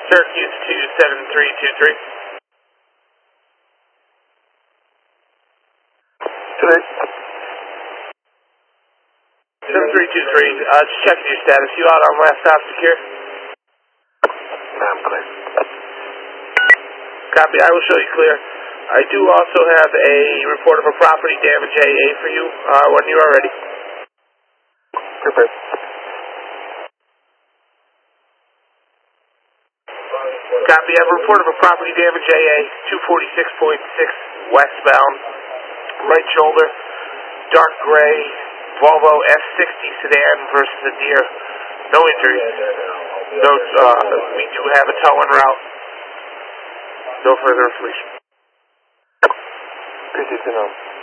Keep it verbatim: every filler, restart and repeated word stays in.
Syracuse two seven three two three. Today. seven three two three, uh, just checking your status. You out on last stop secure? I'm clear. Copy, I will show you clear. I do also have a report of a property damage A A for you uh, when you are ready. Prepared. Copy, I have a report of a property damage A A, two forty-six point six westbound, right shoulder, dark gray, Volvo F sixty sedan versus a Deere. No injuries. No, uh, we do have a tow en route. No further information. Good to know.